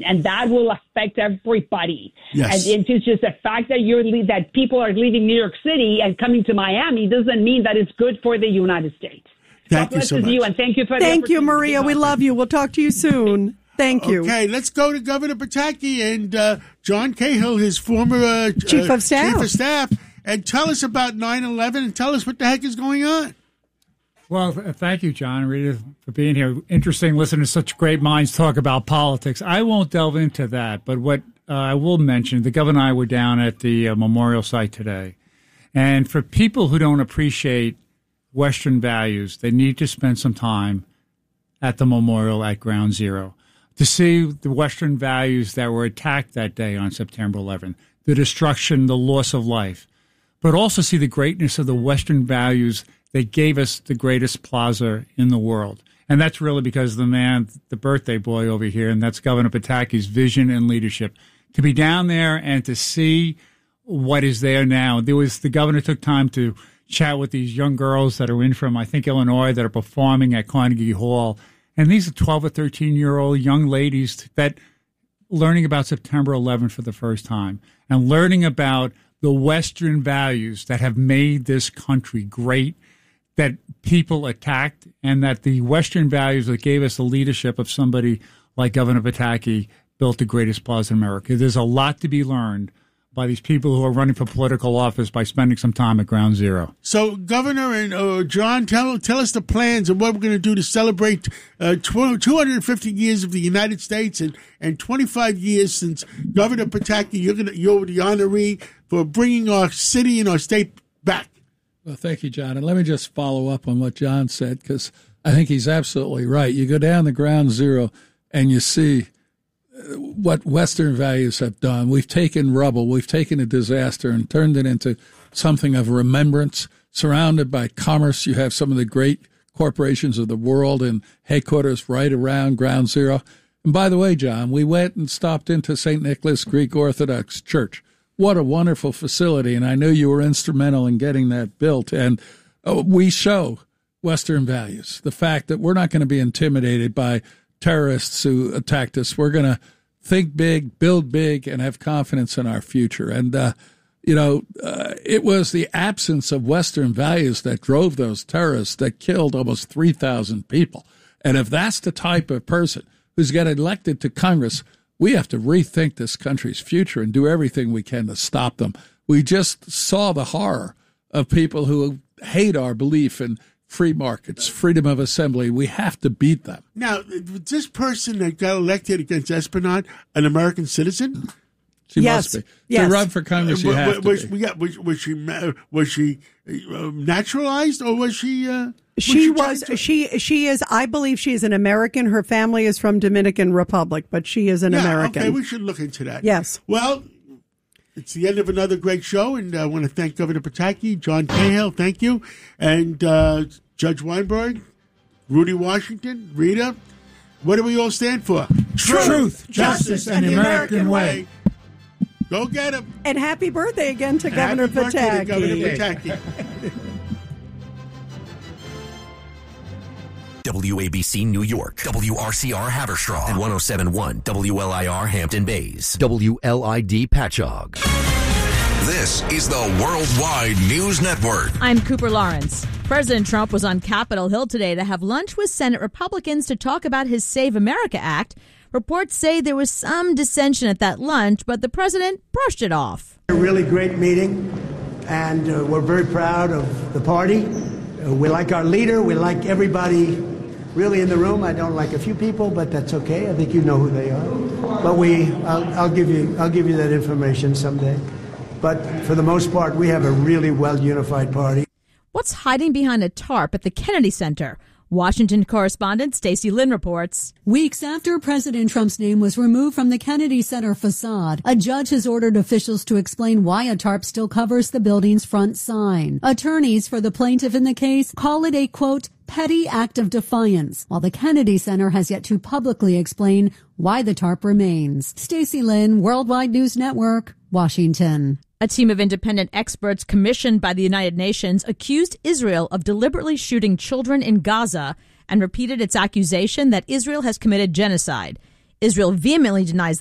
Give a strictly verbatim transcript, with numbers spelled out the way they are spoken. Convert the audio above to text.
And that will affect everybody. Yes. And it's just the fact that you're le- that people are leaving New York City and coming to Miami doesn't mean that it's good for the United States. Thank God you so blesses much. You and thank you for the Thank you, opportunity. Maria. We love you. We'll talk to you soon. Thank you. Okay, let's go to Governor Pataki and uh, John Cahill, his former uh, Chief uh, of Staff. Chief of Staff, and tell us about nine eleven and tell us what the heck is going on. Well, th- thank you, John and Rita, for being here. Interesting listening to such great minds talk about politics. I won't delve into that, but what uh, I will mention, the governor and I were down at the uh, memorial site today. And for people who don't appreciate Western values, they need to spend some time at the memorial at Ground Zero to see the Western values that were attacked that day on September eleventh, the destruction, the loss of life, but also see the greatness of the Western values that gave us the greatest plaza in the world. And that's really because of the man, the birthday boy over here, and that's Governor Pataki's vision and leadership. To be down there and to see what is there now. There was the governor took time to chat with these young girls that are in from, I think, Illinois, that are performing at Carnegie Hall. And these are twelve or thirteen-year-old young ladies that learning about September eleventh for the first time and learning about the Western values that have made this country great, that people attacked, and that the Western values that gave us the leadership of somebody like Governor Pataki built the greatest plaza in America. There's a lot to be learned by these people who are running for political office by spending some time at Ground Zero. So, Governor and uh, John, tell tell us the plans and what we're going to do to celebrate uh, two hundred fifty years of the United States and, and twenty-five years since Governor Pataki, you're gonna you're the honoree for bringing our city and our state back. Well, thank you, John. And let me just follow up on what John said, because I think he's absolutely right. You go down to Ground Zero and you see what Western values have done. We've taken rubble, we've taken a disaster and turned it into something of remembrance. Surrounded by commerce, you have some of the great corporations of the world and headquarters right around Ground Zero. And by the way, John, we went and stopped into Saint Nicholas Greek Orthodox Church. What a wonderful facility, and I know you were instrumental in getting that built. And uh, we show Western values, the fact that we're not going to be intimidated by terrorists who attacked us. We're going to think big, build big, and have confidence in our future. And, uh, you know, uh, it was the absence of Western values that drove those terrorists that killed almost three thousand people. And if that's the type of person who's getting elected to Congress, we have to rethink this country's future and do everything we can to stop them. We just saw the horror of people who hate our belief in free markets, freedom of assembly. We have to beat them. Now, this person that got elected against Esplanade, an American citizen? She Yes. must be. Yes. To run for Congress, you was, have was, to be. yeah, was, was she was she uh, naturalized or was she? Uh, She was was, she, to- she, she is, I believe she is an American. Her family is from Dominican Republic, but she is an yeah, American. Okay, we should look into that. Yes. Well, it's the end of another great show, and I want to thank Governor Pataki, John Cahill, thank you, and uh, Judge Weinberg, Rudy Washington, Rita. What do we all stand for? Truth, Truth justice, and the American way. Go get him. And happy birthday again to Governor Happy birthday to Pataki. Governor Pataki. W A B C New York, W R C R Haverstraw, and one oh seven point one W L I R Hampton Bays, W L I D Patchogue. This is the Worldwide News Network. I'm Cooper Lawrence. President Trump was on Capitol Hill today to have lunch with Senate Republicans to talk about his Save America Act. Reports say there was some dissension at that lunch, but the president brushed it off. A really great meeting, and uh, we're very proud of the party. Uh, we like our leader. We like everybody really in the room. I don't like a few people, but that's okay. I think you know who they are. But we, I'll, I'll give you, I'll give you that information someday. But for the most part, we have a really well-unified party. What's hiding behind a tarp at the Kennedy Center? Washington correspondent Stacey Lynn reports. Weeks after President Trump's name was removed from the Kennedy Center facade, a judge has ordered officials to explain why a tarp still covers the building's front sign. Attorneys for the plaintiff in the case call it a, quote, petty act of defiance, while the Kennedy Center has yet to publicly explain why the tarp remains. Stacey Lynn, Worldwide News Network, Washington. A team of independent experts commissioned by the United Nations accused Israel of deliberately shooting children in Gaza and repeated its accusation that Israel has committed genocide. Israel vehemently denies